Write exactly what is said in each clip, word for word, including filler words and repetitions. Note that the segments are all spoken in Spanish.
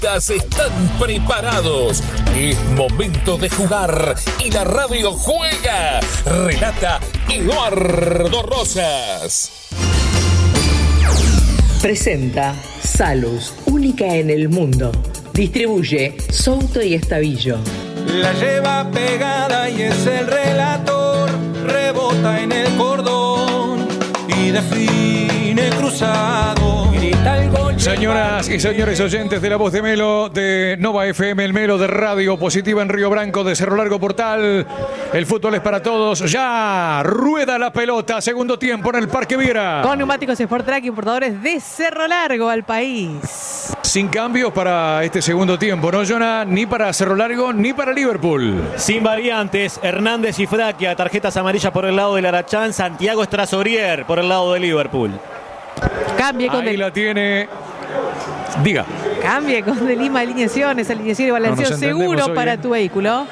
Están preparados. Es momento de jugar y la radio juega. Relata Eduardo Rosas. Presenta Salus, única en el mundo. Distribuye Souto y Estavillo. La lleva pegada y es el relator. Rebota en el cordón y define cruzado. Grita el gol. Señoras y señores oyentes de La Voz de Melo, de Nova F M, el Melo de Radio Positiva en Río Branco, de Cerro Largo Portal. El fútbol es para todos. Ya rueda la pelota. Segundo tiempo en el Parque Viera. Con neumáticos Sport Track, importadores de Cerro Largo al país. Sin cambios para este segundo tiempo, ¿no, Jonah? Ni para Cerro Largo, ni para Liverpool. Sin variantes. Hernández y Fraquia, tarjetas amarillas por el lado del Arachán. Santiago Estrasorier por el lado de Liverpool. Cambie con Ahí de... la tiene. Diga. Cambie con de Lima alineaciones, alineación y balanceo No seguro para bien. tu vehículo.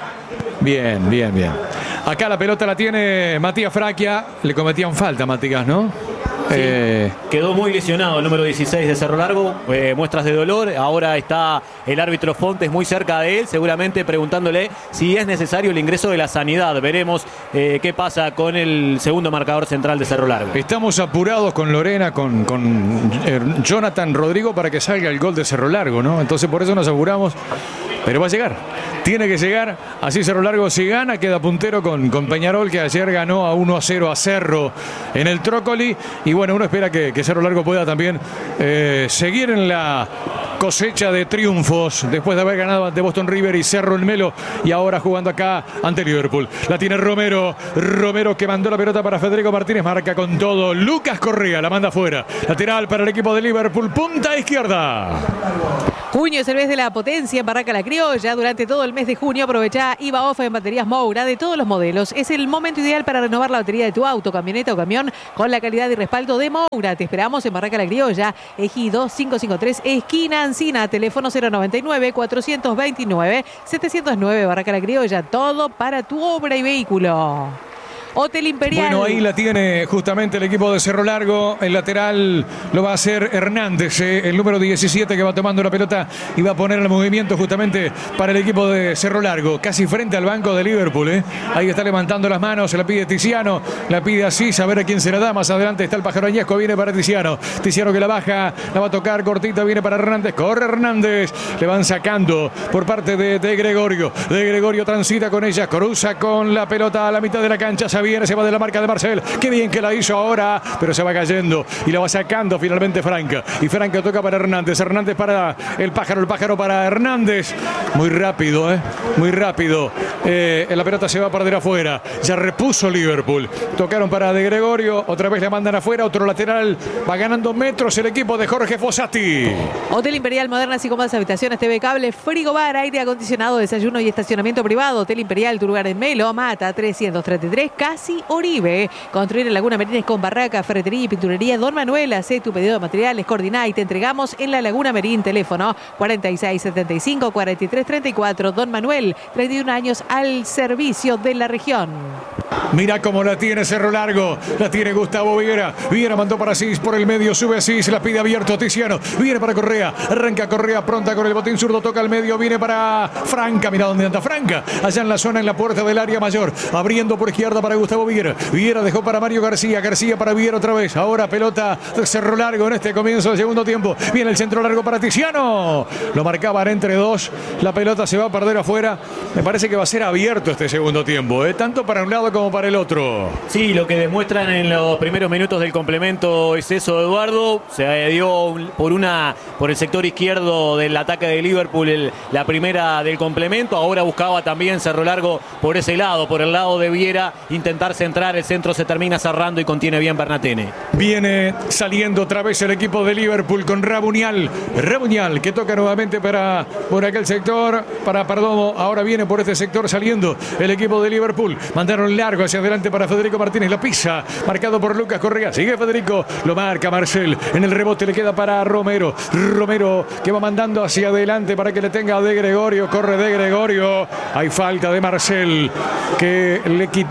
Bien, bien, bien. Acá la pelota la tiene Matías Fraquia. Le cometían falta, Matías, ¿no? Sí. Eh, Quedó muy lesionado el número dieciséis de Cerro Largo, eh, muestras de dolor. Ahora está el árbitro Fontes muy cerca de él, seguramente preguntándole si es necesario el ingreso de la sanidad. Veremos eh, qué pasa con el segundo marcador central de Cerro Largo. Estamos apurados con Lorena, con, con eh, Jonathan Rodrigo para que salga el gol de Cerro Largo, ¿no? Entonces por eso nos apuramos, pero va a llegar. Tiene que llegar, así Cerro Largo si gana, queda puntero con, con Peñarol, que ayer ganó a uno a cero a Cerro en el Trócoli. Y bueno, uno espera que, que Cerro Largo pueda también eh, seguir en la cosecha de triunfos después de haber ganado ante Boston River y Cerro el Melo, y ahora jugando acá ante Liverpool. La tiene Romero, Romero que mandó la pelota para Federico Martínez, marca con todo. Lucas Correa la manda afuera. Lateral para el equipo de Liverpool, punta izquierda. Junio es el mes de la potencia en Barraca La Criolla. Durante todo el mes de junio aprovecha I V A Off en baterías Moura de todos los modelos. Es el momento ideal para renovar la batería de tu auto, camioneta o camión con la calidad y respaldo de Moura. Te esperamos en Barraca La Criolla, Ejido quinientos cincuenta y tres, esquina Ancina, teléfono cero noventa y nueve, cuatrocientos veintinueve, setecientos nueve. Barraca La Criolla, todo para tu obra y vehículo. Hotel Imperial. Bueno, ahí la tiene justamente el equipo de Cerro Largo. El lateral lo va a hacer Hernández, eh, el número diecisiete, que va tomando la pelota y va a poner el movimiento justamente para el equipo de Cerro Largo, casi frente al banco de Liverpool. Eh. Ahí está levantando las manos, se la pide Tiziano, la pide así, a ver a quién se la da. Más adelante está el pájaro Añasco, viene para Tiziano. Tiziano que la baja, la va a tocar cortita, viene para Hernández, corre Hernández, le van sacando por parte de, de Gregorio. De Gregorio transita con ella, cruza con la pelota a la mitad de la cancha. Viene, se va de la marca de Marcel. Qué bien que la hizo ahora, pero se va cayendo y la va sacando finalmente Franca. Y Franca toca para Hernández. Hernández para el pájaro, el pájaro para Hernández. Muy rápido, ¿eh? Muy rápido. Eh, la pelota se va a perder afuera. Ya repuso Liverpool. Tocaron para De Gregorio. Otra vez le mandan afuera. Otro lateral. Va ganando metros el equipo de Jorge Fossati. Hotel Imperial, modernas y cómodas habitaciones, T V cable, frigobar, aire acondicionado, desayuno y estacionamiento privado. Hotel Imperial, tu lugar en Melo, Mata trescientos treinta y tres, Casi Oribe. Construir en Laguna Merines con barraca, ferretería y pinturería Don Manuel. Hacé tu pedido de materiales, coordiná y te entregamos en la Laguna Merín. Teléfono cuarenta y seis setenta y cinco, cuarenta y tres treinta y cuatro. Don Manuel, treinta y un años al servicio de la región. Mira cómo la tiene Cerro Largo. La tiene Gustavo Viera. Viera mandó para Asís por el medio. Sube Asís. La pide abierto Tiziano. Viene para Correa. Arranca Correa pronta con el botín zurdo. Toca al medio. Viene para Franca. Mira dónde anda Franca. Allá en la zona, en la puerta del área mayor. Abriendo por izquierda para Gustavo Viera. Viera dejó para Mario García. García para Viera otra vez. Ahora pelota de Cerro Largo en este comienzo del segundo tiempo. Viene el centro largo para Tiziano. Lo marcaban entre dos. La pelota se va a perder afuera. Me parece que va a ser abierto este segundo tiempo. ¿eh? Tanto para un lado como para el otro. Sí, lo que demuestran en los primeros minutos del complemento es eso, Eduardo. Se dio por una por el sector izquierdo del ataque de Liverpool el, la primera del complemento. Ahora buscaba también Cerro Largo por ese lado, por el lado de Viera, intentar centrar. El centro se termina cerrando y contiene bien Bernatene. Viene saliendo otra vez el equipo de Liverpool con Rabunial. Rabunial que toca nuevamente para por aquel sector, para Perdomo. Ahora viene por este sector saliendo el equipo de Liverpool. Mandaron largo hacia adelante para Federico Martínez. La pisa, marcado por Lucas Correa. Sigue Federico, lo marca Marcel. En el rebote le queda para Romero. Romero que va mandando hacia adelante para que le tenga De Gregorio. Corre De Gregorio. Hay falta de Marcel que le quitaba la pelota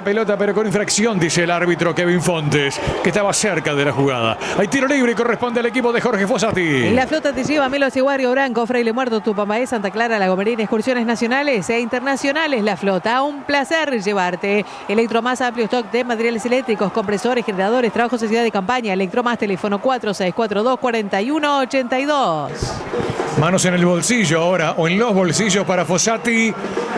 pelota, pero con infracción, dice el árbitro Kevin Fontes, que estaba cerca de la jugada. Hay tiro libre y corresponde al equipo de Jorge Fossati. La flota te lleva Melo Ciguario, Branco, Fraile Muerto, Tupamaé, Santa Clara, La Gomerina, excursiones nacionales e internacionales. La flota, un placer llevarte. Electromás, amplio stock de materiales eléctricos, compresores, generadores, trabajos de ciudad de campaña. Electromás, teléfono cuatro seis cuatro dos, cuatro uno ocho dos. Manos en el bolsillo ahora, o en los bolsillos para Fossati,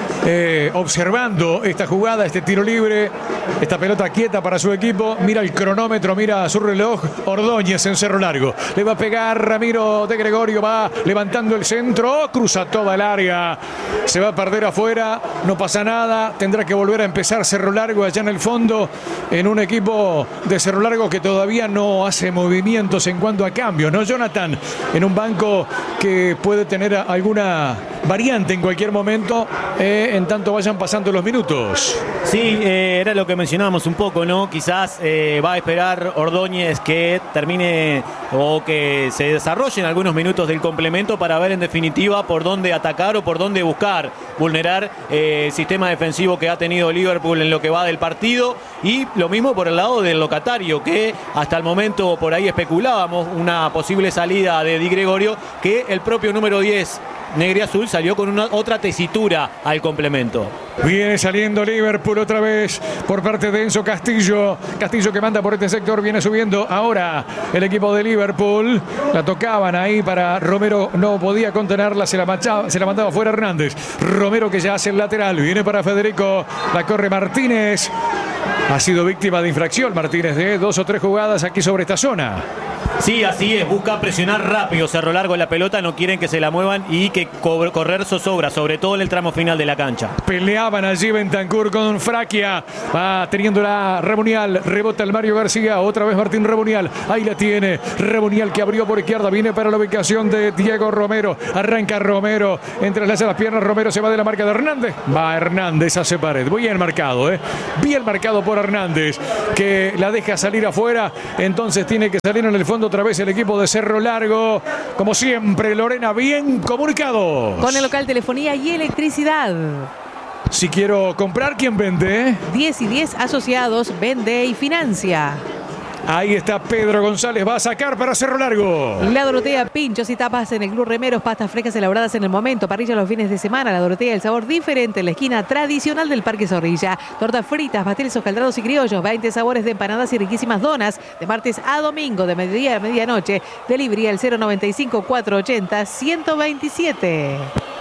eh, observando esta jugada, este tiro libre, esta pelota quieta para su equipo. Mira el cronómetro, mira su reloj. Ordóñez en Cerro Largo. Le va a pegar Ramiro de Gregorio, va levantando el centro, cruza toda el área. Se va a perder afuera, no pasa nada. Tendrá que volver a empezar Cerro Largo allá en el fondo, en un equipo de Cerro Largo que todavía no hace movimientos en cuanto a cambios, ¿no, Jonathan? En un banco que puede tener alguna variante en cualquier momento, eh, en tanto vayan pasando los minutos. Sí, eh, era lo que mencionábamos un poco, ¿no? Quizás eh, va a esperar Ordóñez que termine o que se desarrollen algunos minutos del complemento para ver en definitiva por dónde atacar o por dónde buscar vulnerar eh, el sistema defensivo que ha tenido Liverpool en lo que va del partido. Y lo mismo por el lado del locatario, que hasta el momento por ahí especulábamos una posible salida de Di Gregorio, que el propio número diez Negriazul salió con una otra tesitura al complemento. Viene saliendo Liverpool otra vez por parte de Enzo Castillo. Castillo que manda por este sector, viene subiendo ahora el equipo de Liverpool. La tocaban ahí para Romero, no podía contenerla, se la, machaba, se la mandaba fuera Hernández. Romero que ya hace el lateral, viene para Federico, la corre Martínez. Ha sido víctima de infracción Martínez de dos o tres jugadas aquí sobre esta zona. Sí, así es, busca presionar rápido Cerro Largo la pelota, no quieren que se la muevan y que correr zozobra, sobre todo en el tramo final de la cancha. Peleaban allí Bentancur con Fraquia, va teniendo la Rebonial, rebota el Mario García, otra vez Martín Rebonial, ahí la tiene, Rebonial que abrió por izquierda, viene para la ubicación de Diego Romero, arranca Romero, entre las piernas, Romero se va de la marca de Hernández, va Hernández, hace pared, bien marcado, eh, bien marcado por Hernández, que la deja salir afuera, entonces tiene que salir en el fondo otra vez el equipo de Cerro Largo. Como siempre, Lorena, bien comunicados. Con el local telefonía y electricidad. Si quiero comprar, ¿quién vende? diez y diez asociados, vende y financia. Ahí está Pedro González, va a sacar para Cerro Largo. La Dorotea, pinchos y tapas en el Club Remeros, pastas frescas elaboradas en el momento, parrilla los fines de semana. La Dorotea, el sabor diferente en la esquina tradicional del Parque Zorrilla. Tortas fritas, pasteles hojaldrados y criollos, veinte sabores de empanadas y riquísimas donas, de martes a domingo, de mediodía a medianoche. Delivery al cero noventa y cinco, cuatrocientos ochenta, ciento veintisiete.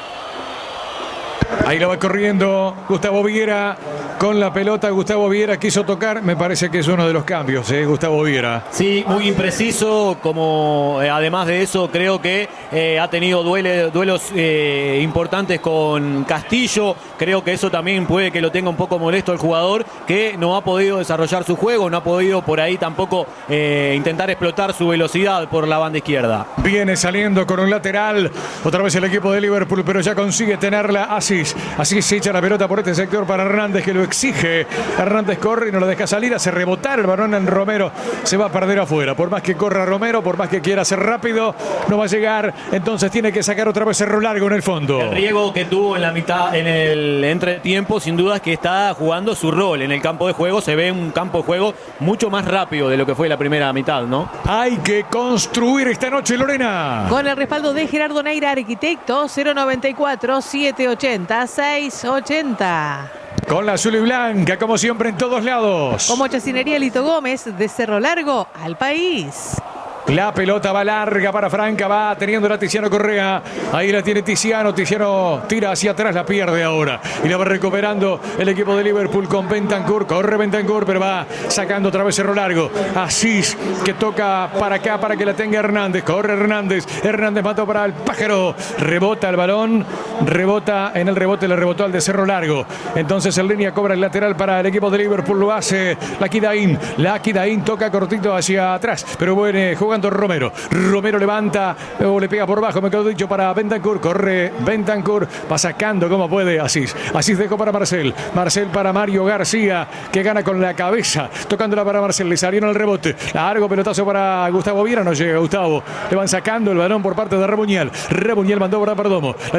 Ahí lo va corriendo Gustavo Viera con la pelota. Gustavo Viera quiso tocar, me parece que es uno de los cambios, ¿eh? Gustavo Viera. Sí, muy impreciso, como eh, además de eso creo que eh, ha tenido duele, duelos eh, importantes con Castillo. Creo que eso también puede que lo tenga un poco molesto el jugador, que no ha podido desarrollar su juego, no ha podido por ahí tampoco eh, intentar explotar su velocidad por la banda izquierda. Viene saliendo con un lateral, otra vez el equipo de Liverpool, pero ya consigue tenerla así. Así se echa la pelota por este sector para Hernández, que lo exige. Hernández corre y no lo deja salir, hace rebotar el balón en Romero. Se va a perder afuera. Por más que corra Romero, por más que quiera ser rápido, no va a llegar. Entonces tiene que sacar otra vez Cerro Largo en el fondo. El riego que tuvo en la mitad, en el entretiempo, sin duda es que está jugando su rol. En el campo de juego se ve un campo de juego mucho más rápido de lo que fue la primera mitad, ¿no? Hay que construir esta noche, Lorena. Con el respaldo de Gerardo Neira, arquitecto, cero noventa y cuatro, setecientos ochenta, seiscientos ochenta. Con la azul y blanca, como siempre, en todos lados. Como Chacinería Lito Gómez, de Cerro Largo al país. La pelota va larga para Franca, va teniendo la Tiziano Correa. Ahí la tiene Tiziano, Tiziano tira hacia atrás, la pierde ahora. Y la va recuperando el equipo de Liverpool con Bentancur. Corre Bentancur, pero va sacando otra vez Cerro Largo. Asís, que toca para acá para que la tenga Hernández. Corre Hernández. Hernández mató para el pájaro. Rebota el balón. Rebota en el rebote, le rebotó al de Cerro Largo. Entonces en línea cobra el lateral para el equipo de Liverpool. Lo hace Laquidaín. Laquidaín toca cortito hacia atrás, pero bueno, jugando Romero. Romero levanta o le pega por bajo, me quedo dicho para Bentancur. Corre Bentancur, va sacando como puede Asís. Asís dejó para Marcel. Marcel para Mario García, que gana con la cabeza, tocándola para Marcel. Le salió en el rebote. Largo pelotazo para Gustavo Viera, no llega Gustavo. Le van sacando el balón por parte de Rebonial. Rebonial mandó para Perdomo. La tiene Facundo.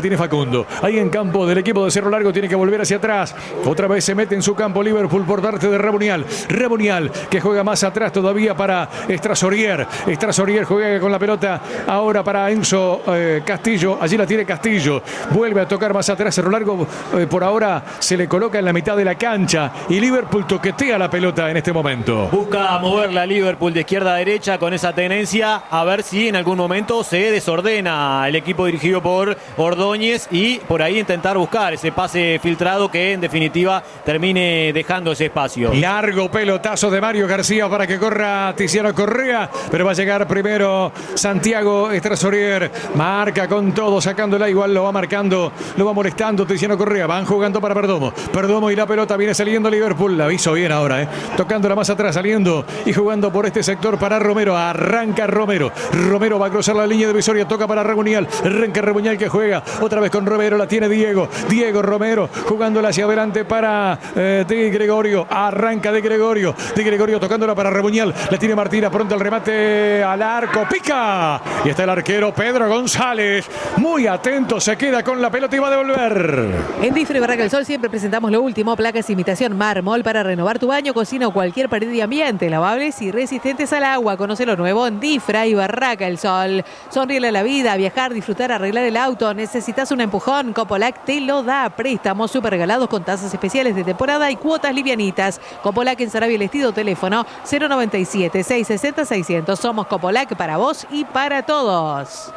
mundo. Ahí en campo del equipo de Cerro Largo tiene que volver hacia atrás. Otra vez se mete en su campo Liverpool por parte de Rabonial. Rabonial que juega más atrás todavía para Estrasorier. Estrasorier juega con la pelota ahora para Enzo eh, Castillo. Allí la tiene Castillo. Vuelve a tocar más atrás. Cerro Largo eh, por ahora se le coloca en la mitad de la cancha y Liverpool toquetea la pelota en este momento. Busca moverla a Liverpool de izquierda a derecha con esa tenencia, a ver si en algún momento se desordena el equipo dirigido por Ordóñez y por ahí intentar buscar ese pase filtrado que en definitiva termine dejando ese espacio. Largo pelotazo de Mario García para que corra Tiziano Correa, pero va a llegar primero Santiago Estrasorier. Marca con todo, sacándola, igual lo va marcando, lo va molestando Tiziano Correa. Van jugando para Perdomo. Perdomo y la pelota viene saliendo Liverpool. La hizo bien ahora, ¿eh? Tocándola más atrás, saliendo y jugando por este sector para Romero. Arranca Romero. Romero va a cruzar la línea divisoria. Toca para Rabonial. Arranca Rabonial que juega otra vez con Romero. La tiene Diego. Diego Romero jugándola hacia adelante para eh, Di Gregorio. Arranca de Gregorio. Di Gregorio tocándola para Rabonial. La tiene Martina. Pronto el remate al arco. Pica. Y está el arquero Pedro González. Muy atento. Se queda con la pelota y va a devolver. En Difre Barraca del Sol siempre presentamos lo último. Placas imitación mármol para renovar tu baño, cocina o cualquier pared de ambiente. Lavables y resistentes al agua. Conoce lo nuevo en Difra y Barraca del Sol. Sonríele a la vida, viajar, disfrutar, arreglar el auto. ¿Necesitas un empujón? Copolac te lo da. Préstamos super regalados con tasas especiales de temporada y cuotas livianitas. Copolac en Sarabia el Estido, teléfono cero noventa y siete, seiscientos sesenta, seiscientos. Somos Copolac para vos y para todos.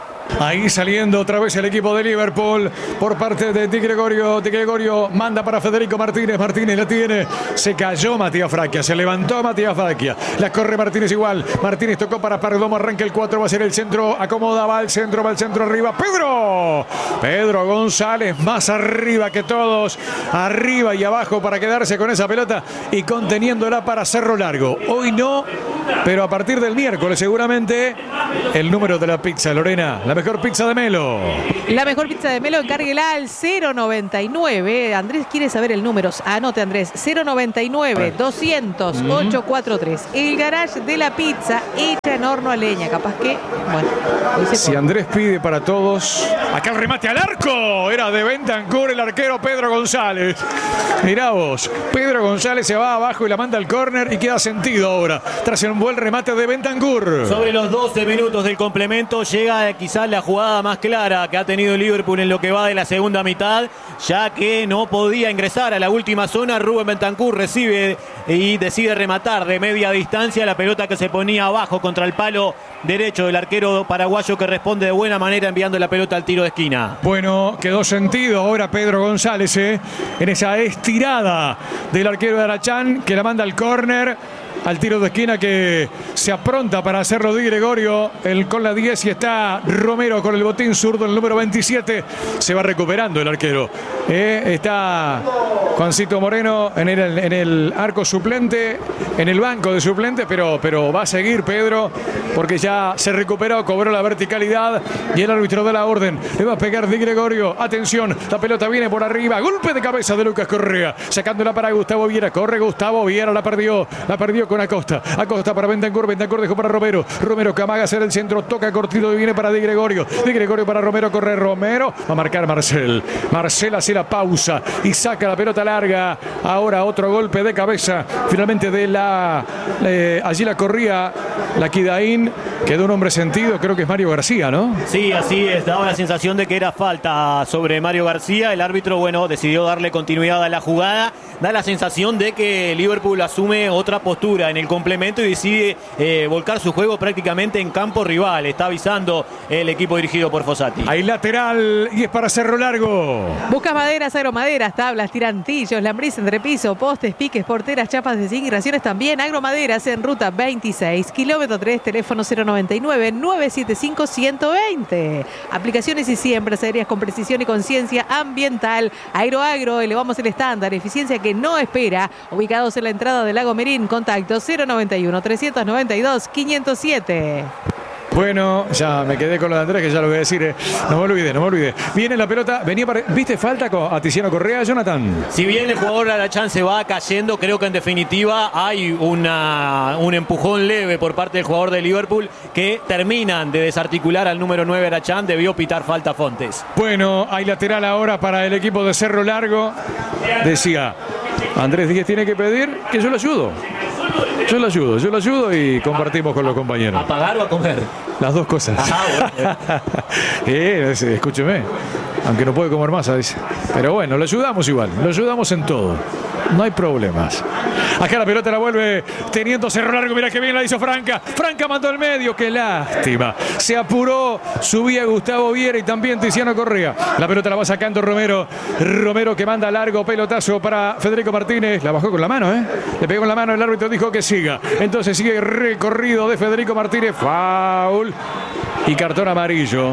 Ahí saliendo otra vez el equipo de Liverpool por parte de Di Gregorio. Di Gregorio manda para Federico Martínez. Martínez la tiene. Se cayó Matías Fraquia. Se levantó Matías Fraquia. La corre Martínez igual. Martínez tocó para Perdomo. Arranca el cuatro. Va a ser el centro. Acomoda. Va al centro. Va al centro arriba. Pedro. Pedro González más arriba que todos. Arriba y abajo para quedarse con esa pelota y conteniéndola para Cerro Largo. Hoy no, pero a partir del miércoles seguramente el número de la pizza, Lorena. La mejor pizza de Melo. La mejor pizza de Melo, encárguela al cero noventa y nueve. Andrés quiere saber el número. Anote, Andrés. cero noventa y nueve, doscientos, ochocientos cuarenta y tres. El garage de la pizza hecha en horno a leña. Capaz que, bueno. Si Andrés pide para todos. Acá el remate al arco. Era de Bentancur el arquero Pedro González. Mirá vos. Pedro González se va abajo y la manda al córner y queda sentido ahora. Tras un buen remate de Bentancur. Sobre los doce minutos del complemento llega quizás la jugada más clara que ha tenido Liverpool en lo que va de la segunda mitad, ya que no podía ingresar a la última zona. Rubén Bentancur recibe y decide rematar de media distancia la pelota que se ponía abajo contra el palo derecho del arquero paraguayo, que responde de buena manera enviando la pelota al tiro de esquina. Bueno, quedó sentido ahora Pedro González ¿eh? en esa estirada del arquero de Arachán, que la manda al córner. Al tiro de esquina que se apronta para hacerlo Di Gregorio, el con la diez, y está Romero con el botín zurdo, el número veintisiete. Se va recuperando el arquero. Eh, está Juancito Moreno en el, en el arco suplente, en el banco de suplentes, pero, pero va a seguir Pedro porque ya se recuperó, cobró la verticalidad y el árbitro da la orden. Le va a pegar Di Gregorio. Atención, la pelota viene por arriba. Golpe de cabeza de Lucas Correa, sacándola para Gustavo Viera. Corre Gustavo Viera, la perdió. La perdió con Acosta. Acosta para Bentancur. Bentancur dejó para Romero. Romero que amaga hacer el centro. Toca cortito y viene para Di Gregorio. Di Gregorio para Romero. Corre Romero. Va a marcar Marcel. Marcel hace la pausa y saca la pelota larga. Ahora otro golpe de cabeza. Finalmente de la... Eh, allí la corría la Kidaín. Quedó un hombre sentido. Creo que es Mario García, ¿no? Sí, así es. Daba la sensación de que era falta sobre Mario García. El árbitro, bueno, decidió darle continuidad a la jugada. Da la sensación de que Liverpool asume otra postura en el complemento y decide eh, volcar su juego prácticamente en campo rival. Está avisando el equipo dirigido por Fossati. Hay lateral y es para Cerro Largo. Buscas maderas, agromaderas, tablas, tirantillos, lambriz, entrepiso, postes, piques, porteras, chapas de zinc y raciones también. Agromaderas en ruta veintiséis, kilómetro tres, teléfono cero noventa y nueve, nueve siete cinco, ciento veinte. Aplicaciones y siembras aéreas con precisión y conciencia ambiental. Aeroagro, elevamos el estándar, eficiencia que no espera. Ubicados en la entrada del Lago Merín, contacto cero noventa y uno, trescientos noventa y dos, quinientos siete. Bueno, ya me quedé con lo de Andrés, que ya lo voy a decir. Eh. No me olvidé, no me olvidé. Viene la pelota, venía para... ¿Viste falta a Tiziano Correa, Jonathan? Si bien el jugador a la chance va cayendo, creo que en definitiva hay una, un empujón leve por parte del jugador de Liverpool que terminan de desarticular al número nueve Arachán. Debió pitar falta Fontes. Bueno, hay lateral ahora para el equipo de Cerro Largo. Decía, Andrés Díez tiene que pedir que yo lo ayudo. Yo lo ayudo, yo lo ayudo y compartimos con los compañeros. ¿A pagar o a comer? Las dos cosas. Ah, bueno. eh, escúcheme, aunque no puede comer masa, dice. Pero bueno, lo ayudamos igual, lo ayudamos en todo. No hay problemas. Acá la pelota la vuelve teniendo Cerro Largo. Mira que bien la hizo Franca. Franca mandó al medio. Qué lástima. Se apuró. Subía Gustavo Viera y también Tiziano Correa. La pelota la va sacando Romero. Romero que manda largo pelotazo para Federico Martínez. La bajó con la mano, ¿eh? Le pegó con la mano. El árbitro dijo que siga. Entonces sigue el recorrido de Federico Martínez. Foul. Y cartón amarillo.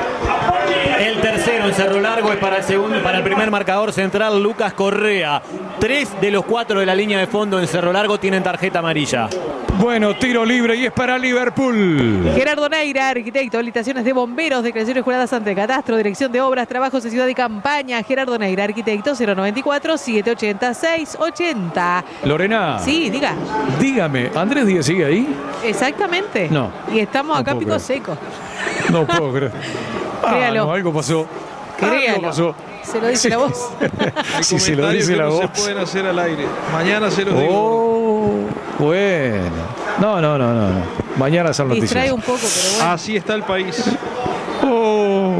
El tercero en Cerro Largo es para el segundo, para el primer marcador central, Lucas Correa. Tres de los cuatro de la línea de fondo en Cerro Largo tienen tarjeta amarilla. Bueno, tiro libre y es para Liverpool. Gerardo Neira, arquitecto, habilitaciones de bomberos, declaraciones juradas ante Catastro, dirección de obras, trabajos de ciudad y campaña. Gerardo Neira, arquitecto, cero noventa y cuatro, setecientos ochenta, seiscientos ochenta. Lorena. Sí, diga. Dígame, ¿Andrés Díez sigue ahí? Exactamente. No. Y estamos no acá pico creer. seco. No puedo creer. Créalo. Ah, no, algo pasó. Créalo. Algo pasó. Se lo dice Sí. la voz. Si se lo dice la no voz. se pueden hacer al aire. Mañana se los digo. Oh, bueno. No, no, no, no. no. Mañana son noticias. Distrae un poco, pero bueno. Así está el país. Oh.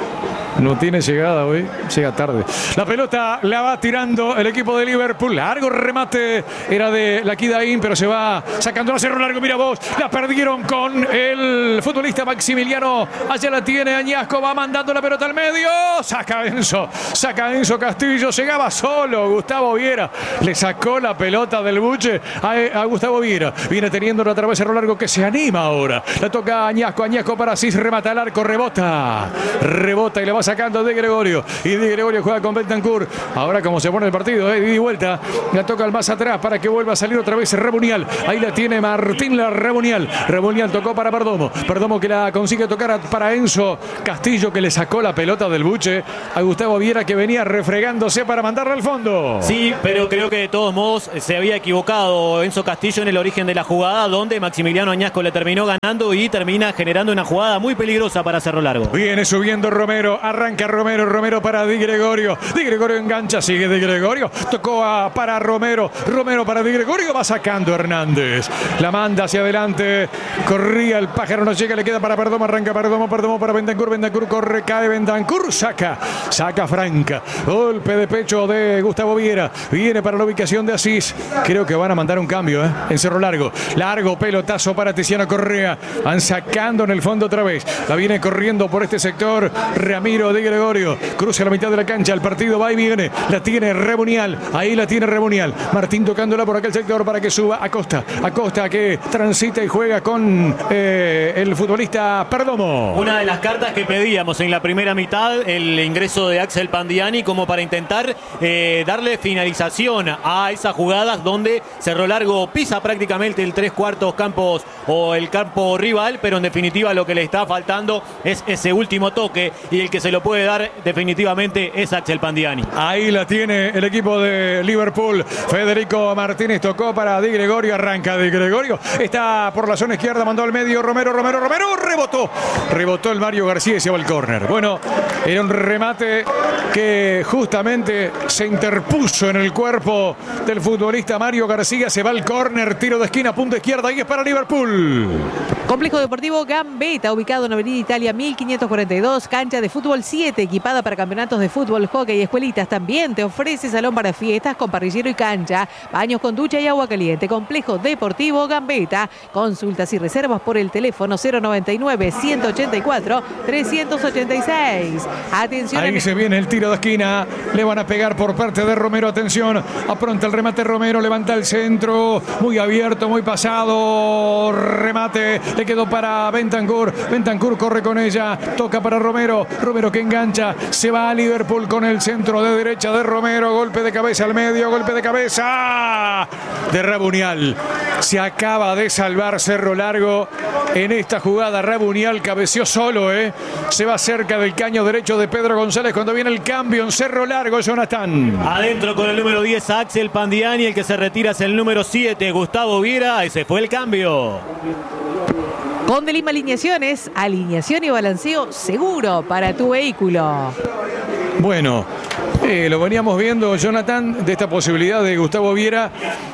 No tiene llegada hoy, llega tarde. La pelota la va tirando el equipo de Liverpool. Largo remate, era de la Kidain, pero se va sacando a Cerro Largo. Mira vos, la perdieron con el futbolista Maximiliano. Allá la tiene Añasco, va mandando la pelota al medio. Saca Enzo, saca Enzo Castillo. Llegaba solo Gustavo Viera. Le sacó la pelota del buche a, a Gustavo Viera. Viene teniéndolo a través de Cerro Largo que se anima ahora. La toca Añasco, Añasco para Asís, remata al arco, rebota. Rebota y le va sacando de Gregorio. Y de Gregorio juega con Bentancur. Ahora como se pone el partido, eh, de vuelta. La toca al más atrás para que vuelva a salir otra vez Rebunial. Ahí la tiene Martín la Rebunial. Rebunial tocó para Perdomo. Perdomo que la consigue tocar para Enzo Castillo, que le sacó la pelota del buche a Gustavo Viera, que venía refregándose para mandarla al fondo. Sí, pero creo que de todos modos se había equivocado Enzo Castillo en el origen de la jugada, donde Maximiliano Añasco le terminó ganando y termina generando una jugada muy peligrosa para Cerro Largo. Viene subiendo Romero. Arranca Romero, Romero para Di Gregorio. Di Gregorio engancha, sigue Di Gregorio. Tocó a, para Romero. Romero para Di Gregorio. Va sacando Hernández. La manda hacia adelante. Corría el pájaro, no llega, le queda para Perdomo. Arranca Perdomo, Perdomo para Bentancur. Bentancur corre, cae Bentancur. Saca, saca Franca. Golpe de pecho de Gustavo Viera. Viene para la ubicación de Asís. Creo que van a mandar un cambio, ¿eh? En Cerro Largo. Largo pelotazo para Tiziano Correa. Van sacando en el fondo otra vez. La viene corriendo por este sector Ramiro Di Gregorio. Cruza la mitad de la cancha. El partido va y viene. La tiene Rebunial. Ahí la tiene Rebunial. Martín tocándola por aquel sector para que suba Acosta. Acosta que transita y juega con eh, el futbolista Perdomo. Una de las cartas que pedíamos en la primera mitad, el ingreso de Axel Pandiani como para intentar eh, darle finalización a esas jugadas donde Cerro Largo pisa prácticamente el tres cuartos campos o el campo rival, pero en definitiva lo que le está faltando es ese último toque y el que se lo puede dar definitivamente es Axel Pandiani. Ahí la tiene el equipo de Liverpool. Federico Martínez tocó para Di Gregorio. Arranca Di Gregorio. Está por la zona izquierda. Mandó al medio Romero, Romero, Romero. Rebotó. Rebotó el Mario García y se va al córner. Bueno, era un remate que justamente se interpuso en el cuerpo del futbolista Mario García. Se va al córner. Tiro de esquina, punta izquierda. Y es para Liverpool. Complejo Deportivo Gambetta, ubicado en Avenida Italia mil quinientos cuarenta y dos. Cancha de fútbol siete, equipada para campeonatos de fútbol, hockey y escuelitas. También te ofrece salón para fiestas con parrillero y cancha, baños con ducha y agua caliente. Complejo Deportivo Gambetta. Consultas y reservas por el teléfono cero noventa y nueve, ciento ochenta y cuatro, trescientos ochenta y seis. Atención. Ahí en... se viene el tiro de esquina. Le van a pegar por parte de Romero. Atención. Apronta el remate Romero. Levanta el centro. Muy abierto, muy pasado. Remate. le quedó para Bentancur, Bentancur corre con ella, toca para Romero, Romero que engancha, se va a Liverpool con el centro de derecha de Romero, golpe de cabeza al medio, golpe de cabeza de Rabunial. Se acaba de salvar Cerro Largo en esta jugada. Rabunial cabeció solo, ¿eh? Se va cerca del caño derecho de Pedro González cuando viene el cambio en Cerro Largo, Jonathan. Adentro con el número diez, Axel Pandiani, el que se retira es el número siete, Gustavo Viera, ese fue el cambio. Con De Lima Alineaciones, alineación y balanceo seguro para tu vehículo. Bueno, eh, lo veníamos viendo, Jonathan, de esta posibilidad de Gustavo Viera,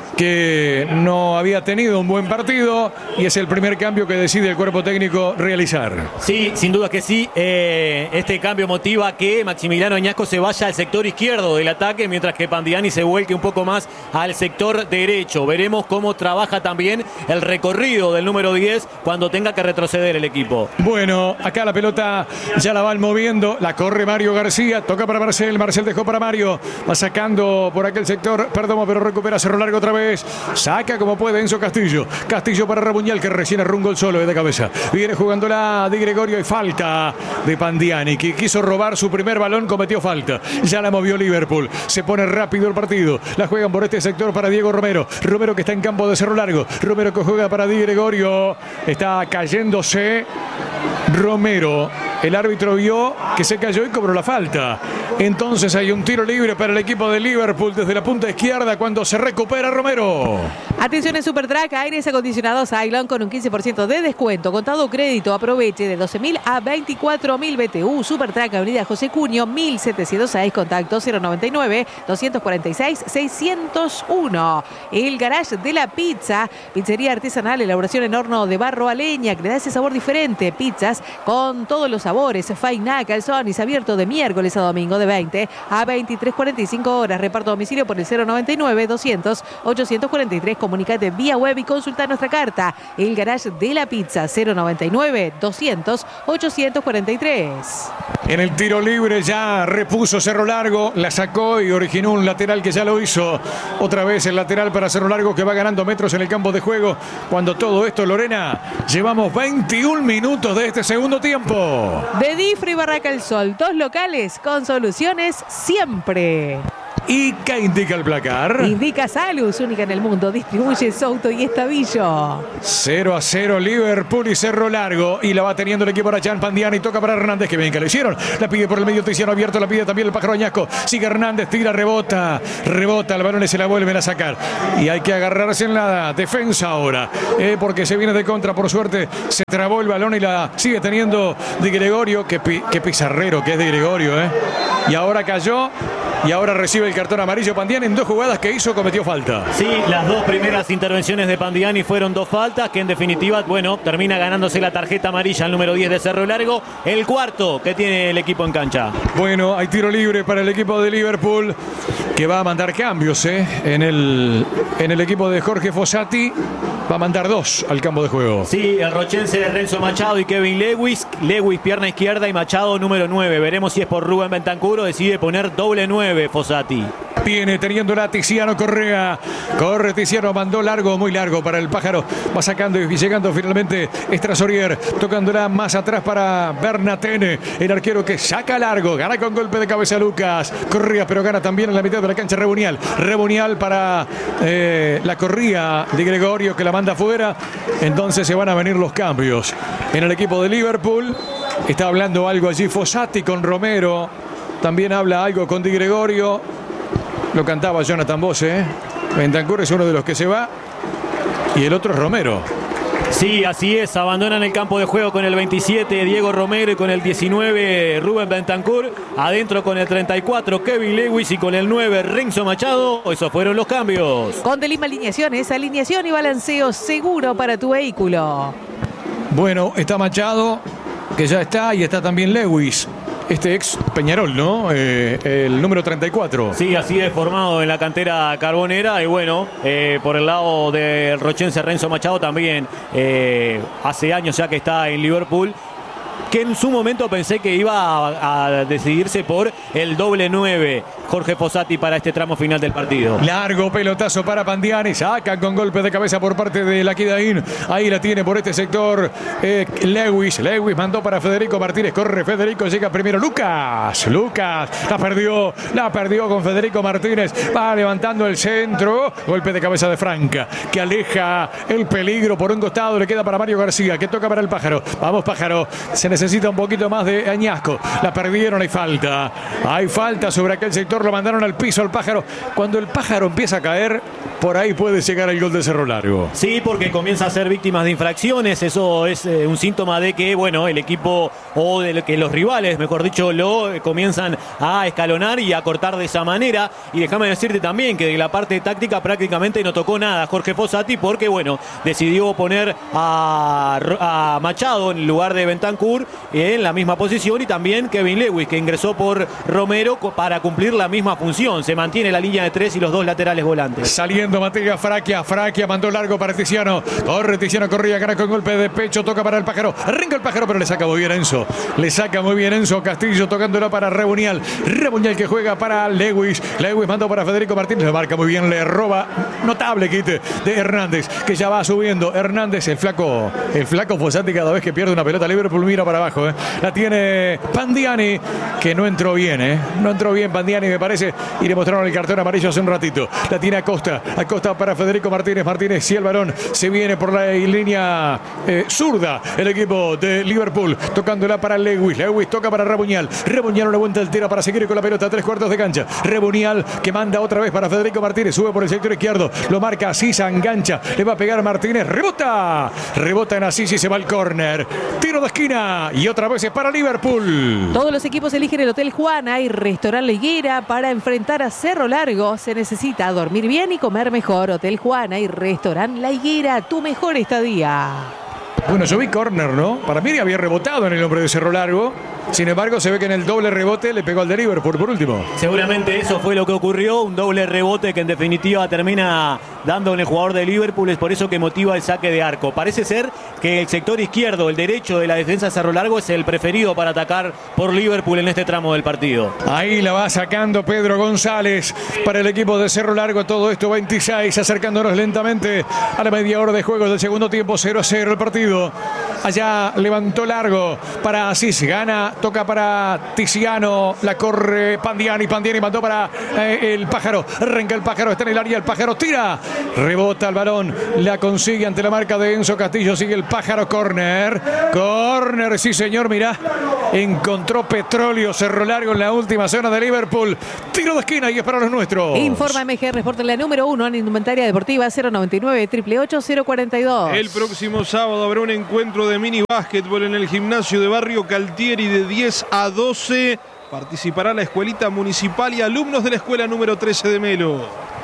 que no había tenido un buen partido y es el primer cambio que decide el cuerpo técnico realizar. Sí, sin duda que sí. Eh, este cambio motiva que Maximiliano Añasco se vaya al sector izquierdo del ataque, mientras que Pandiani se vuelque un poco más al sector derecho. Veremos cómo trabaja también el recorrido del número diez cuando tenga que retroceder el equipo. Bueno, acá la pelota ya la van moviendo, la corre Mario García, toca para Marcel, Marcel dejó para Mario, va sacando por aquel sector, perdón, pero recupera Cerro Largo otra vez. Saca como puede Enzo Castillo. Castillo para Rabunial, que recién erró un gol solo de cabeza. Viene jugándola Di Gregorio y falta de Pandiani, que quiso robar su primer balón, cometió falta. Ya la movió Liverpool. Se pone rápido el partido. La juegan por este sector para Diego Romero. Romero que está en campo de Cerro Largo. Romero que juega para Di Gregorio. Está cayéndose Romero. El árbitro vio que se cayó y cobró la falta. Entonces hay un tiro libre para el equipo de Liverpool desde la punta izquierda cuando se recupera Romero. Atención en Supertrack, aires acondicionados Ailon con un quince por ciento de descuento. Contado crédito, aproveche de doce mil a veinticuatro mil B T U. Supertrack, Avenida José Cuño, mil setecientos seis, contacto cero noventa y nueve, doscientos cuarenta y seis, seiscientos uno. El Garage de la Pizza, pizzería artesanal, elaboración en horno de barro a leña, que le da ese sabor diferente. Pizzas con todos los sabores, Fainá, Calzones, abierto de miércoles a domingo de veinte a veintitrés cuarenta y cinco horas. Reparto a domicilio por el cero noventa y nueve, doscientos, ochocientos cuarenta y tres. Comunicate vía web y consulta nuestra carta. El Garage de la Pizza, cero noventa y nueve, doscientos, ochocientos cuarenta y tres. En el tiro libre ya repuso Cerro Largo, la sacó y originó un lateral que ya lo hizo. Otra vez el lateral para Cerro Largo, que va ganando metros en el campo de juego. Cuando todo esto, Lorena, llevamos veintiún minutos de este segundo tiempo. De Difre y Barraca El Sol, dos locales con soluciones siempre. ¿Y qué indica el placar? Indica Salus, única en el mundo. Distribuye Souto y Estavillo. cero a cero Liverpool y Cerro Largo. Y la va teniendo el equipo Arachán Pandiani. Toca para Hernández, que bien que lo hicieron. La pide por el medio Tiziano abierto. La pide también el pájaro Añasco. Sigue Hernández, tira, rebota. Rebota, el balón y se la vuelven a sacar. Y hay que agarrarse en la defensa ahora. Eh, porque se viene de contra, por suerte. Se trabó el balón y la sigue teniendo Di Gregorio. Qué, pi, qué pizarrero que es Di Gregorio, ¿eh? Y ahora cayó. Y ahora recibe el cartón amarillo Pandiani en dos jugadas que hizo, cometió falta. Sí, las dos primeras intervenciones de Pandiani fueron dos faltas, que en definitiva, bueno, termina ganándose la tarjeta amarilla al número diez de Cerro Largo. El cuarto que tiene el equipo en cancha. Bueno, hay tiro libre para el equipo de Liverpool, que va a mandar cambios, ¿eh? En el, en el equipo de Jorge Fossati. Va a mandar dos al campo de juego. Sí, el rochense de Renzo Machado y Kevin Lewis. Lewis pierna izquierda y Machado número nueve. Veremos si es por Rubén Bentancur o decide poner doble nueve Fossati. Viene teniéndola Tiziano Correa. Corre Tiziano, mandó largo, muy largo para el pájaro. Va sacando y llegando finalmente Estrasorier. Tocándola más atrás para Bernatene. El arquero que saca largo. Gana con golpe de cabeza Lucas Correa, pero gana también en la mitad de la cancha Rebunial. Rebunial para eh, la corrida de Gregorio, que la manda afuera. Entonces se van a venir los cambios en el equipo de Liverpool. Está hablando algo allí Fossati con Romero. También habla algo con Di Gregorio. Lo cantaba Jonathan Bose, ¿eh? Bentancur es uno de los que se va y el otro es Romero. Sí, así es. Abandonan el campo de juego con el veintisiete Diego Romero y con el diecinueve Rubén Bentancur. Adentro con el treinta y cuatro Kevin Lewis y con el nueve Renzo Machado. Esos fueron los cambios. Con De Lima Alineaciones, alineación y balanceo seguro para tu vehículo. Bueno, está Machado, que ya está, y está también Lewis. Este ex Peñarol, ¿no? Eh, el número treinta y cuatro. Sí, así es, formado en la cantera carbonera. Y bueno, eh, por el lado del rochense Renzo Machado también eh, hace años ya que está en Liverpool. que en su momento pensé que iba a, a decidirse por el doble nueve, Jorge Fossati, para este tramo final del partido. Largo pelotazo para Pandiani, sacan con golpe de cabeza por parte de Laquidaín. Ahí la tiene por este sector eh, Lewis. Lewis mandó para Federico Martínez, corre Federico, llega primero Lucas. Lucas la perdió, la perdió con Federico Martínez. Va levantando el centro, golpe de cabeza de Franca, que aleja el peligro por un costado. Le queda para Mario García, que toca para el Pájaro. Vamos Pájaro, se necesita un poquito más de Añasco. La perdieron, hay falta. Hay falta sobre aquel sector, lo mandaron al piso al Pájaro. Cuando el Pájaro empieza a caer, por ahí puede llegar el gol de Cerro Largo. Sí, porque comienza a ser víctimas de infracciones. Eso es eh, un síntoma de que, bueno, el equipo o de que los rivales, mejor dicho, lo eh, comienzan a escalonar y a cortar de esa manera. Y déjame decirte también que de la parte táctica prácticamente no tocó nada Jorge Fossati, porque, bueno, decidió poner a, a Machado en lugar de Bentancur en la misma posición, y también Kevin Lewis, que ingresó por Romero para cumplir la misma función. Se mantiene la línea de tres y los dos laterales volantes. Saliendo Matías Fraquia, Fraquia mandó largo para Tiziano. Corre Tiziano, corría, gana con golpe de pecho, toca para el Pájaro. Arranca el Pájaro, pero le saca muy bien Enzo. Le saca muy bien Enzo Castillo, tocándolo para Rebunial. Rebunial que juega para Lewis. Lewis mandó para Federico Martínez, le marca muy bien, le roba. Notable quite de Hernández, que ya va subiendo. Hernández, el flaco, el flaco Fossati, cada vez que pierde una pelota Liverpool mira para abajo. ¿eh? La tiene Pandiani, que no entró bien, ¿eh? No entró bien Pandiani, me parece, y le mostraron el cartón amarillo hace un ratito. La tiene Acosta, Acosta para Federico Martínez. Martínez, si el varón se viene por la línea eh, zurda, el equipo de Liverpool, tocándola para Lewis. Lewis toca para Rebunial. Rebunial una vuelta altera para seguir con la pelota, tres cuartos de cancha. Rebunial que manda otra vez para Federico Martínez, sube por el sector izquierdo, lo marca Asisa, engancha, le va a pegar Martínez, rebota, rebota en Asís y se va al córner. Tiro de esquina y otra vez es para Liverpool. Todos los equipos eligen el Hotel Juana y Restaurant La Higuera para enfrentar a Cerro Largo. Se necesita dormir bien y comer mejor. Hotel Juana y Restaurant La Higuera, tu mejor estadía. Bueno, yo vi córner, ¿no? Para mí había rebotado en el hombre de Cerro Largo. Sin embargo, se ve que en el doble rebote le pegó al de Liverpool por último. Seguramente eso fue lo que ocurrió, un doble rebote que en definitiva termina dando en el jugador de Liverpool. Es por eso que motiva el saque de arco. Parece ser que el sector izquierdo, el derecho de la defensa de Cerro Largo, es el preferido para atacar por Liverpool en este tramo del partido. Ahí la va sacando Pedro González para el equipo de Cerro Largo. Todo esto veintiséis, acercándonos lentamente a la media hora de juego del segundo tiempo. cero a cero el partido. Allá levantó largo para Asís, gana, toca para Tiziano, la corre Pandiani, Pandiani mandó para eh, el Pájaro, arranca el Pájaro, está en el área, el Pájaro tira, rebota el balón, la consigue ante la marca de Enzo Castillo, sigue el Pájaro, córner, córner, sí señor, mirá, encontró petróleo Cerro Largo en la última zona de Liverpool, tiro de esquina y es para los nuestros. Informa M G, reporta la número uno en indumentaria deportiva, cero noventa y nueve, ocho ocho ocho, cero cuarenta y dos. El próximo sábado habrá un encuentro de mini básquetbol en el gimnasio de Barrio Caltieri de diez a doce. Participará la escuelita municipal y alumnos de la escuela número trece de Melo.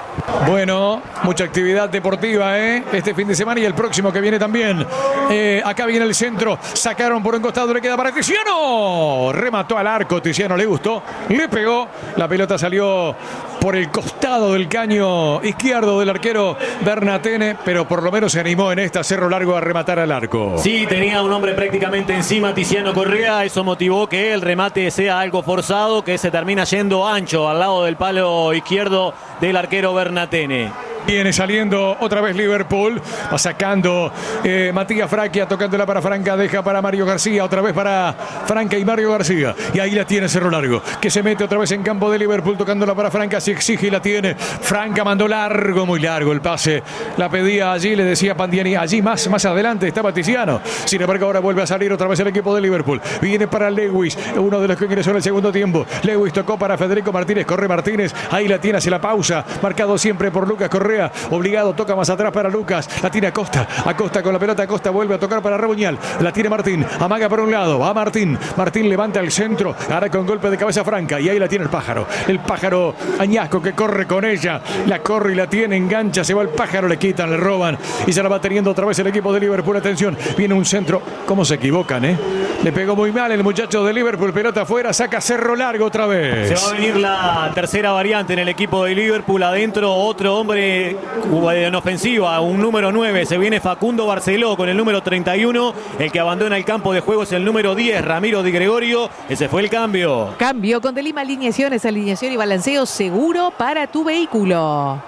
Bueno, mucha actividad deportiva ¿eh? este fin de semana y el próximo que viene también. Eh, acá viene el centro, sacaron por un costado, le queda para Tiziano. Remató al arco, Tiziano le gustó, le pegó. La pelota salió por el costado del caño izquierdo del arquero Bernatene, pero por lo menos se animó en esta Cerro Largo a rematar al arco. Sí, tenía un hombre prácticamente encima, Tiziano Correa. Eso motivó que el remate sea algo forzado, que se termina yendo ancho al lado del palo izquierdo del arquero Bernatene. Viene saliendo otra vez Liverpool, va sacando eh, Matías Fraquia, tocándola para Franca, deja para Mario García, otra vez para Franca y Mario García, y ahí la tiene Cerro Largo, que se mete otra vez en campo de Liverpool, tocándola para Franca, se exige y la tiene, Franca mandó largo, muy largo el pase, la pedía allí, le decía Pandiani, allí más, más adelante estaba Tiziano, sin embargo ahora vuelve a salir otra vez el equipo de Liverpool, viene para Lewis, uno de los que ingresó en el segundo tiempo, Lewis tocó para Federico Martínez, corre Martínez, ahí la tiene, hace la pausa, marcado siempre por Lucas Correa, obligado, toca más atrás para Lucas, la tiene Acosta, Acosta con la pelota, Acosta vuelve a tocar para Rebunial, la tiene Martín, amaga por un lado, va Martín, Martín levanta el centro, ahora con golpe de cabeza Franca, y ahí la tiene el Pájaro, el Pájaro Añasco que corre con ella, la corre y la tiene, engancha, se va el Pájaro, le quitan, le roban, y se la va teniendo otra vez el equipo de Liverpool, atención, viene un centro, cómo se equivocan, eh, le pegó muy mal el muchacho de Liverpool, pelota afuera, saca Cerro Largo otra vez. Se va a venir la tercera variante en el equipo de Liverpool, adentro otro hombre eh, en ofensiva, un número nueve, se viene Facundo Barceló con el número treinta y uno. El que abandona el campo de juego es el número diez, Ramiro Di Gregorio. Ese fue el cambio. Cambio con Delima Alineaciones, alineación y balanceo seguro para tu vehículo.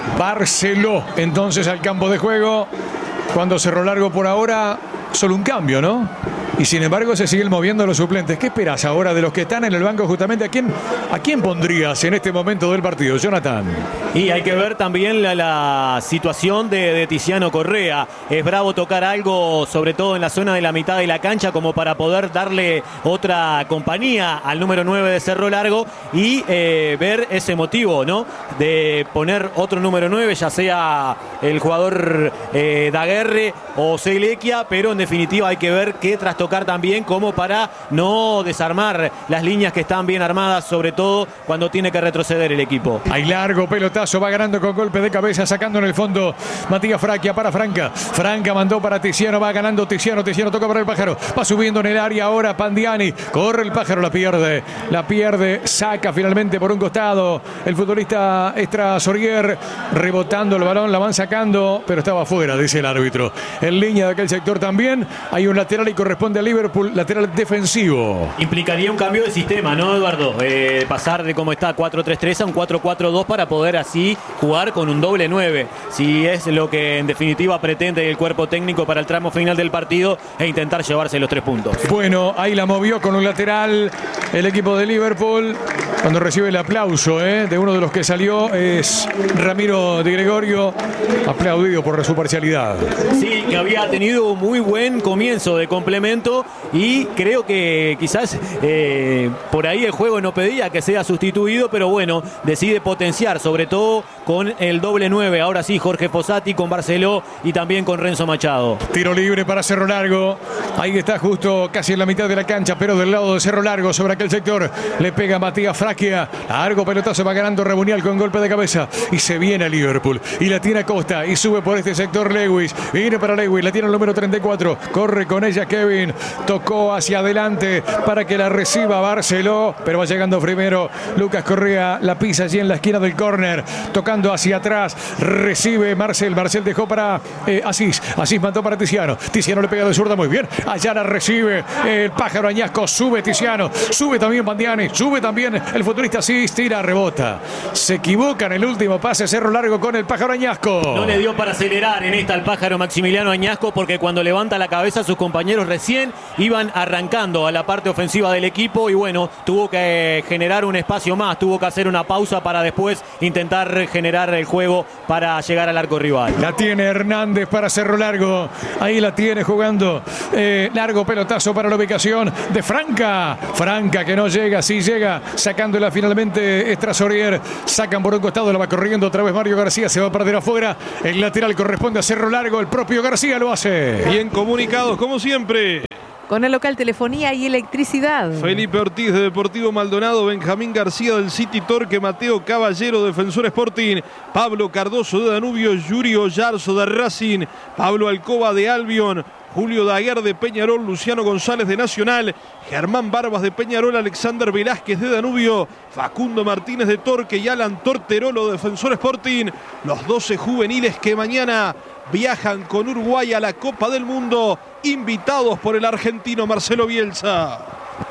Barceló entonces al campo de juego. Cuando Cerro Largo por ahora, solo un cambio, ¿no? Y sin embargo se siguen moviendo los suplentes. ¿Qué esperas ahora de los que están en el banco justamente? ¿A quién, a quién pondrías en este momento del partido, Jonathan? Y hay que ver también la, la situación de, de Tiziano Correa. Es bravo tocar algo, sobre todo en la zona de la mitad de la cancha, como para poder darle otra compañía al número nueve de Cerro Largo y eh, ver ese motivo, ¿no? De poner otro número nueve, ya sea el jugador eh, Daguerre o Selequia, pero en definitiva hay que ver qué trastocar también, como para no desarmar las líneas que están bien armadas, sobre todo cuando tiene que retroceder el equipo. Hay largo pelotazo, va ganando con golpe de cabeza, sacando en el fondo Matías Fraquia para Franca. Franca mandó para Tiziano, va ganando Tiziano, Tiziano toca para el pájaro, va subiendo en el área ahora Pandiani, corre el pájaro, la pierde, la pierde, saca finalmente por un costado el futbolista Extra Sorguer, rebotando el balón, la van sacando, pero estaba fuera, dice el árbitro. En línea de aquel sector también hay un lateral y corresponde a Liverpool, lateral defensivo. Implicaría un cambio de sistema, ¿no, Eduardo? Eh, pasar de cómo está cuatro tres tres a un cuatro cuatro dos para poder así jugar con un doble nueve. Si es lo que en definitiva pretende el cuerpo técnico para el tramo final del partido e intentar llevarse los tres puntos. Bueno, ahí la movió con un lateral el equipo de Liverpool. Cuando recibe el aplauso ¿eh? de uno de los que salió es Ramiro Di Gregorio, aplaudido por su parcialidad. Sí, que había tenido muy buen comienzo de complemento y creo que quizás eh, por ahí el juego no pedía que sea sustituido, pero bueno, decide potenciar, sobre todo con el doble nueve. Ahora sí, Jorge Fossati con Barceló y también con Renzo Machado. Tiro libre para Cerro Largo. Ahí está justo casi en la mitad de la cancha, pero del lado de Cerro Largo, sobre aquel sector, le pega Matías Fraquia. Largo pelotazo, va ganando Rebunial con golpe de cabeza. Y se viene a Liverpool. Y la tiene a Costa. Y sube por este sector Lewis. Viene para Lewis. La tiene el número treinta y cuatro. Corre con ella Kevin. Tocó hacia adelante para que la reciba Barceló. Pero va llegando primero Lucas Correa. La pisa allí en la esquina del córner. Tocando hacia atrás. Recibe Marcel. Marcel dejó para eh, Asís. Asís mandó para Tiziano. Tiziano le pega de zurda muy bien. Allá la recibe el pájaro Añasco. Sube Tiziano. Sube también Pandiani. Sube también el futbolista Asís. Tira, rebota. Se equivoca en el último pase. Cerro Largo con el pájaro Añasco. No le dio para acelerar en esta al pájaro Maximiliano Añasco, porque cuando levanta la cabeza sus compañeros recién iban arrancando a la parte ofensiva del equipo y bueno, tuvo que generar un espacio más, tuvo que hacer una pausa para después intentar generar el juego para llegar al arco rival. La tiene Hernández para Cerro Largo, ahí la tiene jugando, eh, largo pelotazo para la ubicación de Franca, Franca que no llega, sí llega, sacándola finalmente Estrasorier, sacan por un costado, la va corriendo otra vez Mario García, se va a perder afuera, el lateral corresponde a Cerro Largo, el propio García lo hace. Bien comunicados como siempre. Con el local telefonía y electricidad. Felipe Ortiz de Deportivo Maldonado, Benjamín García del City Torque, Mateo Caballero Defensor Sporting, Pablo Cardoso de Danubio, Yuri Ollarzo de Racing, Pablo Alcoba de Albion, Julio Daguer de Peñarol, Luciano González de Nacional, Germán Barbas de Peñarol, Alexander Velázquez de Danubio, Facundo Martínez de Torque y Alan Torterolo, Defensor Sporting, los doce juveniles que mañana viajan con Uruguay a la Copa del Mundo, invitados por el argentino Marcelo Bielsa.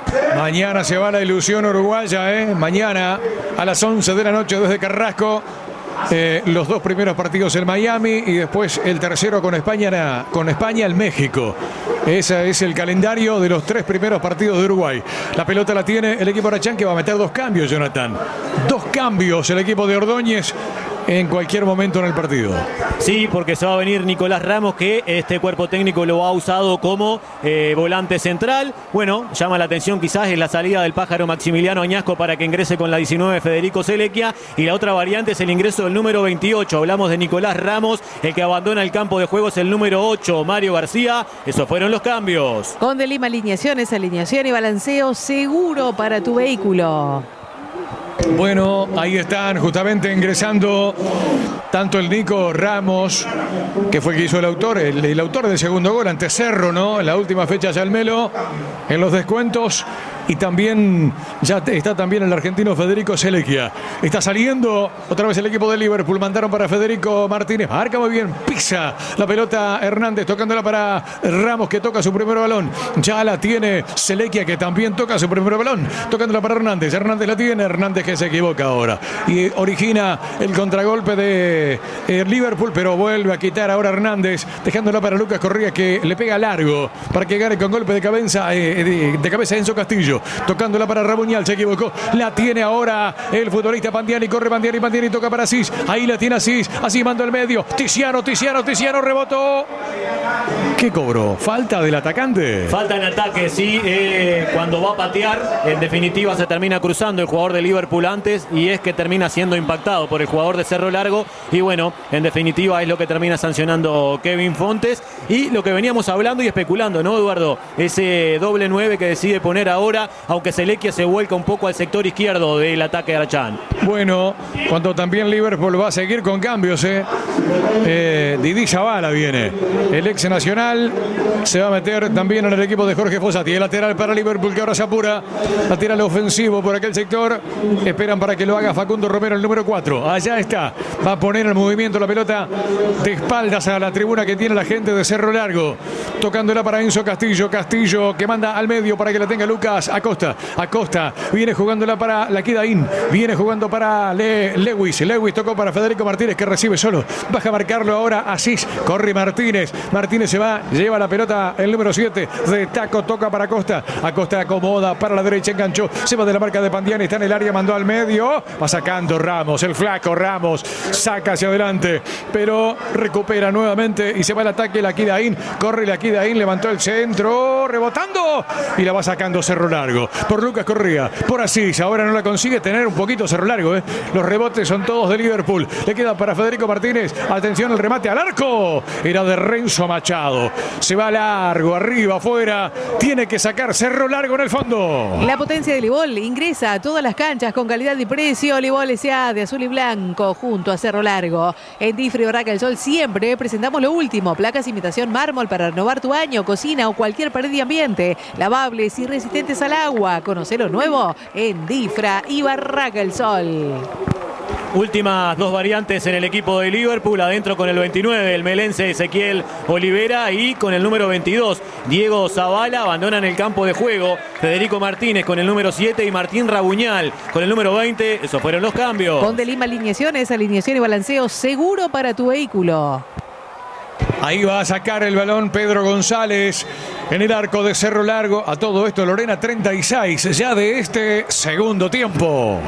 Mañana se va la ilusión uruguaya, ¿eh? Mañana a las once de la noche desde Carrasco. Eh, los dos primeros partidos en Miami y después el tercero con España, con España en México. Ese es el calendario de los tres primeros partidos de Uruguay. La pelota la tiene el equipo Arachán, que va a meter dos cambios, Jonathan. Dos cambios el equipo de Ordóñez en cualquier momento en el partido. Sí, porque se va a venir Nicolás Ramos, que este cuerpo técnico lo ha usado como eh, volante central. Bueno, llama la atención quizás en la salida del pájaro Maximiliano Añasco para que ingrese con la diecinueve Federico Selequia, y la otra variante es el ingreso del número veintiocho. Hablamos de Nicolás Ramos, el que abandona el campo de juego es el número ocho, Mario García. Esos fueron los cambios. Con De Lima Alineaciones, alineación y balanceo seguro para tu vehículo. Bueno, ahí están justamente ingresando tanto el Nico Ramos, que fue el que hizo el autor, el, el autor del segundo gol ante Cerro, ¿no? En la última fecha ya el Melo, en los descuentos. y también ya está también el argentino Federico Selekia. Está saliendo otra vez el equipo de Liverpool. Mandaron para Federico Martínez. Marca muy bien. Pisa la pelota Hernández, tocándola para Ramos, que toca su primer balón. Ya la tiene Selekia, que también toca su primer balón. Tocándola para Hernández. Hernández la tiene. Hernández que se equivoca ahora. Y origina el contragolpe de eh, Liverpool, pero vuelve a quitar ahora Hernández, dejándola para Lucas Correa, que le pega largo para que gane con golpe de cabeza, eh, de, de cabeza Enzo Castillo. Tocándola para Rabuñal, se equivocó. La tiene ahora el futbolista Pandiani. Corre Pandiani, Pandiani toca para Asís. Ahí la tiene Asís. Así manda al medio. Tiziano, Tiziano, Tiziano rebotó. ¿Qué cobró? ¿Falta del atacante? Falta en ataque, sí. Eh, cuando va a patear, en definitiva se termina cruzando el jugador de Liverpool antes y es que termina siendo impactado por el jugador de Cerro Largo. Y bueno, en definitiva es lo que termina sancionando Kevin Fontes. Y lo que veníamos hablando y especulando, ¿no, Eduardo? Ese doble nueve que decide poner ahora, aunque Selekia se vuelca un poco al sector izquierdo del ataque de Arachán. Bueno, cuando también Liverpool va a seguir con cambios, ¿eh? eh Didi Zavala viene. El ex nacional se va a meter también en el equipo de Jorge Fossati. El lateral para Liverpool, que ahora se apura. Lateral ofensivo por aquel sector. Esperan para que lo haga Facundo Romero, el número cuatro. Allá está. Va a poner en movimiento la pelota de espaldas a la tribuna que tiene la gente de Cerro Largo. Tocándola para Enzo Castillo. Castillo que manda al medio para que la tenga Lucas Acosta. Acosta viene jugándola para la Kidain. Viene jugando para Le Lewis. Lewis tocó para Federico Martínez, que recibe solo. Baja a marcarlo ahora Asís. Corre Martínez. Martínez se va. Lleva la pelota el número siete de Taco. Toca para Acosta. Acosta acomoda para la derecha. Enganchó. Se va de la marca de Pandiani. Está en el área. Mandó al medio. Va sacando Ramos. El flaco Ramos. Saca hacia adelante. Pero recupera nuevamente. Y se va al ataque la Kidain. Corre la Kidain. Levantó el centro. Rebotando. Y la va sacando Cerro Largo. Por Lucas Correa. Por Asís. Ahora no la consigue tener un poquito Cerro Largo. ¿eh? Los rebotes son todos de Liverpool. Le queda para Federico Martínez. Atención el remate al arco. Era de Renzo Machado. Se va largo. Arriba, afuera. Tiene que sacar Cerro Largo en el fondo. La potencia de Olivol ingresa a todas las canchas con calidad y precio. Olivol S A de azul y blanco junto a Cerro Largo. En Difra y Barraca del Sol siempre presentamos lo último. Placas imitación mármol para renovar tu baño, cocina o cualquier pared de ambiente. Lavables y resistentes al agua. Conoce lo nuevo en Difra y Barraca del Sol. Últimas dos variantes en el equipo de Liverpool. Adentro con el veintinueve, el melense Ezequiel Olivera. Y con el número veintidós, Diego Zavala. Abandonan el campo de juego Federico Martínez con el número siete y Martín Rabuñal con el número veinte. Esos fueron los cambios. Con De Lima alineaciones, alineación y balanceo seguro para tu vehículo. Ahí va a sacar el balón Pedro González en el arco de Cerro Largo. A todo esto, Lorena, treinta y seis ya de este segundo tiempo.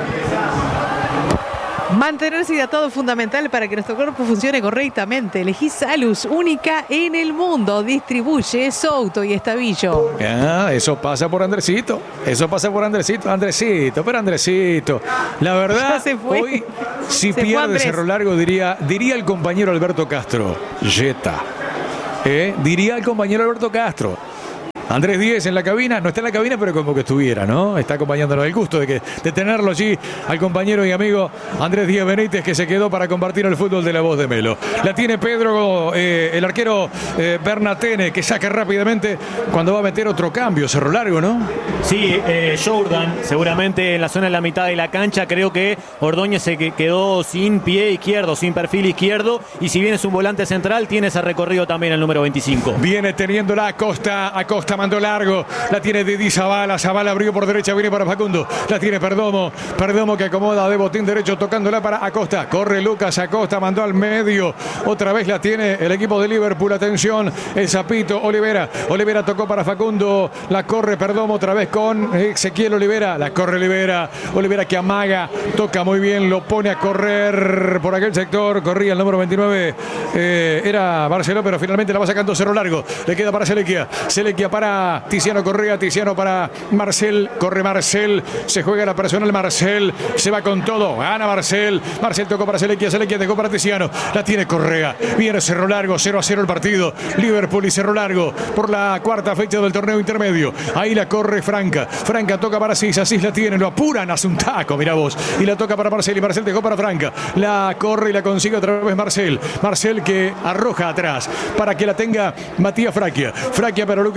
Mantenerse hidratado es fundamental para que nuestro cuerpo funcione correctamente. Elegí Salus, única en el mundo. Distribuye Souto y Estavillo. Ah, eso pasa por Andresito. Eso pasa por Andresito. Andresito, pero Andresito. La verdad, hoy, si se pierde Cerro Largo, diría, diría el compañero Alberto Castro. Jetta. ¿Eh? Diría el compañero Alberto Castro. Andrés Díez en la cabina, no está en la cabina, pero como que estuviera, ¿no? Está acompañándonos. El gusto de, que, de tenerlo allí al compañero y amigo Andrés Díez Benítez, que se quedó para compartir el fútbol de La Voz de Melo. La tiene Pedro, eh, el arquero eh, Bernatene, que saca rápidamente cuando va a meter otro cambio. Cerro Largo, ¿no? Sí, eh, Jordan, seguramente en la zona de la mitad de la cancha. Creo que Ordóñez se quedó sin pie izquierdo, sin perfil izquierdo. Y si bien es un volante central, tiene ese recorrido también el número veinticinco. Viene teniéndola Acosta, Acosta mandó largo, la tiene Didi Zavala, Zavala abrió por derecha, viene para Facundo, la tiene Perdomo, Perdomo que acomoda de botín derecho, tocándola para Acosta, corre Lucas Acosta, mandó al medio, otra vez la tiene el equipo de Liverpool, atención, el Zapito, Olivera, Olivera tocó para Facundo, la corre Perdomo otra vez con Ezequiel Olivera, la corre Olivera, Olivera que amaga, toca muy bien, lo pone a correr por aquel sector, corría el número veintinueve, eh, era Barceló, pero finalmente la va sacando Cerro Largo, le queda para Selekia, Selekia para Tiziano Correa, Tiziano para Marcel, corre Marcel, se juega la personal Marcel, se va con todo, gana Marcel, Marcel tocó para Selekia, Selekia tocó para Tiziano, la tiene Correa, viene Cerro Largo, cero a cero el partido, Liverpool y Cerro Largo por la cuarta fecha del torneo intermedio, ahí la corre Franca, Franca toca para Asís, Asís la tiene, lo apuran, hace un taco, mira vos, y la toca para Marcel, y Marcel dejó para Franca, la corre y la consigue otra vez Marcel, Marcel que arroja atrás, para que la tenga Matías Fraquia, Fraquia para Lucas Correa,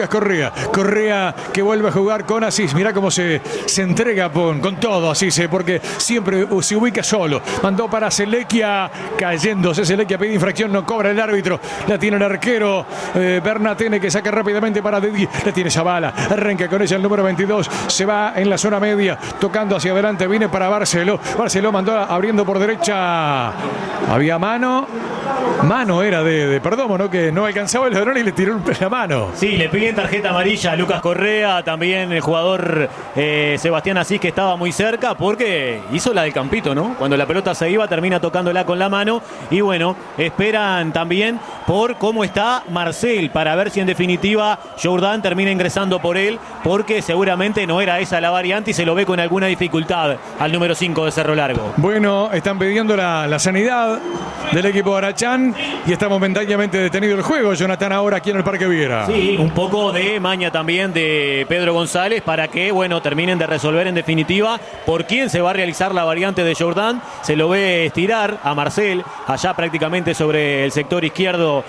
Correa. Correa que vuelve a jugar con Asís. Mirá cómo se, se entrega con, con todo Asís, eh, porque siempre se ubica solo. Mandó para Selequia, cayéndose Selequia, pide infracción, no cobra el árbitro. La tiene el arquero eh, Bernatene, que saca rápidamente para Dedi. La tiene Zavala, arranca con ella el número veintidós. Se va en la zona media, tocando hacia adelante. Viene para Barceló. Barceló mandó abriendo por derecha. Había mano. Mano era de, de Perdomo, ¿no? Que no alcanzaba el ladrón y le tiró la mano. Sí, le piden tarjeta amarilla a Lucas Correa, también el jugador eh, Sebastián Asís, que estaba muy cerca, porque hizo la del campito, ¿no? Cuando la pelota se iba, termina tocándola con la mano. Y bueno, esperan también por cómo está Marcel, para ver si en definitiva Jourdan termina ingresando por él, porque seguramente no era esa la variante y se lo ve con alguna dificultad al número cinco de Cerro Largo. Bueno, están pidiendo la, la sanidad del equipo de Arachán y está momentáneamente detenido el juego, Jonathan, ahora aquí en el Parque Viera. Sí, un poco de maña también de Pedro González para que, bueno, terminen de resolver en definitiva por quién se va a realizar la variante de Jourdan. Se lo ve estirar a Marcel, allá prácticamente sobre el sector izquierdo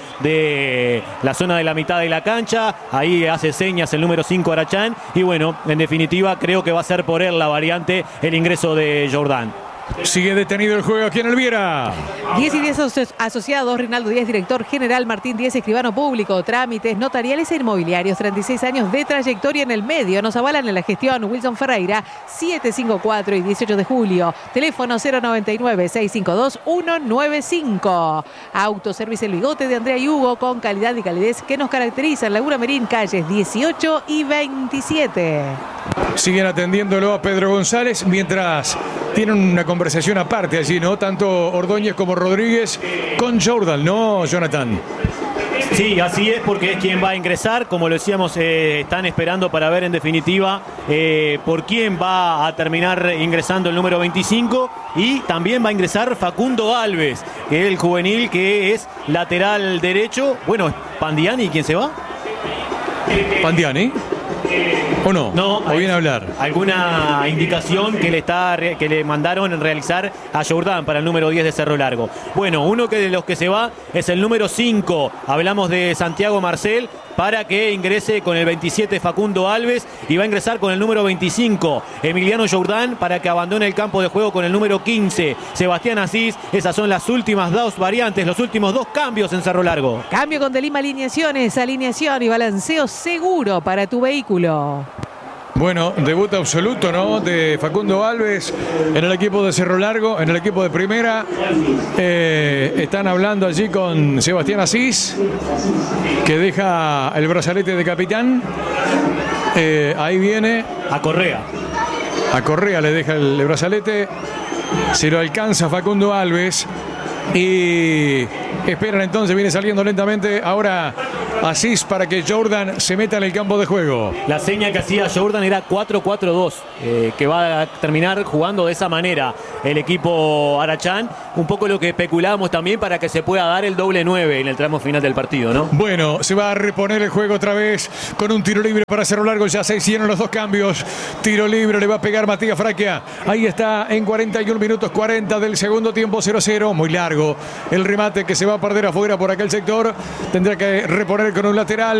de la zona de la mitad de la cancha. Ahí hace señas el número cinco Arachán. Y bueno, en definitiva creo que va a ser por él la variante, el ingreso de Jourdan. Sigue detenido el juego aquí en el Viera. diez y diez asociados, Rinaldo Díaz, director general, Martín Díaz, escribano público, trámites notariales e inmobiliarios, treinta y seis años de trayectoria en el medio. Nos avalan en la gestión Wilson Ferreira, setecientos cincuenta y cuatro y dieciocho de julio. Teléfono cero noventa y nueve, seiscientos cincuenta y dos, ciento noventa y cinco. Autoservicio El Bigote de Andrea y Hugo, con calidad y calidez que nos caracterizan. Laguna Merín, calles dieciocho y veintisiete. Siguen atendiéndolo a Pedro González mientras tienen una conversación aparte allí, ¿no? Tanto Ordóñez como Rodríguez con Jourdan, ¿no, Jonathan? Sí, así es, porque es quien va a ingresar. Como lo decíamos, eh, están esperando para ver en definitiva eh, por quién va a terminar ingresando el número veinticinco. Y también va a ingresar Facundo Alves, que es el juvenil, que es lateral derecho. Bueno, ¿Pandiani quién se va? ¿Pandiani? ¿O no? No, ¿O viene a hablar? Alguna indicación que le está que le mandaron en realizar a Jourdan para el número diez de Cerro Largo. Bueno, uno que de los que se va es el número cinco. Hablamos de Santiago Marcel, para que ingrese con el veintisiete Facundo Alves, y va a ingresar con el número veinticinco Emiliano Jourdan, para que abandone el campo de juego con el número quince Sebastián Asís. Esas son las últimas dos variantes, los últimos dos cambios en Cerro Largo. Cambio con Delima Alineaciones, alineación y balanceo seguro para tu vehículo. Bueno, debut absoluto, ¿no? De Facundo Alves en el equipo de Cerro Largo, en el equipo de primera. Eh, están hablando allí con Sebastián Asís, que deja el brazalete de capitán. Eh, ahí viene. A Correa. A Correa le deja el, el brazalete. Se lo alcanza Facundo Alves. Y esperan entonces, viene saliendo lentamente ahora Asís para que Jourdan se meta en el campo de juego. La seña que hacía Jourdan era cuatro cuatro dos, eh, que va a terminar jugando de esa manera el equipo Arachán. Un poco lo que especulamos también para que se pueda dar el doble nueve en el tramo final del partido, ¿no? Bueno, se va a reponer el juego otra vez con un tiro libre para Cerro Largo. Ya se hicieron los dos cambios. Tiro libre, le va a pegar Matías Fraquia. Ahí está en cuarenta y un minutos cuarenta del segundo tiempo, cero cero. Muy largo el remate, que se va a perder afuera por aquel sector. Tendrá que reponer con un lateral.